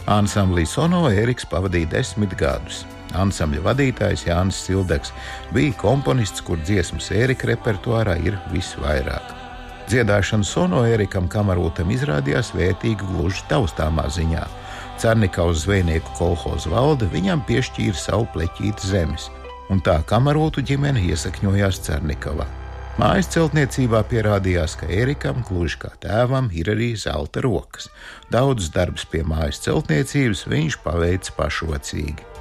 Ansamblī Sono Ēriks pavadīja 10 gadus. Ansambļa vadītājs Jānis Sildeks bija komponists, kur dziesmas Ērika repertuārā ir visvairāk. Dziedāšana Sono Ērikam kamarūtam izrādījās vērtīga gluži taustāmā ziņā. Cernikavas zvejnieku kolhoza valde viņam piešķīra savu pleķīti zemes, un tā kamarūtu ģimene iesakņojās Cernikavā. Mājas celtniecībā pierādījās, ka Ērikam, gluži kā tēvam, ir arī zelta rokas. Daudzus darbus pie mājas celtniecības viņš paveica pašrocīgi.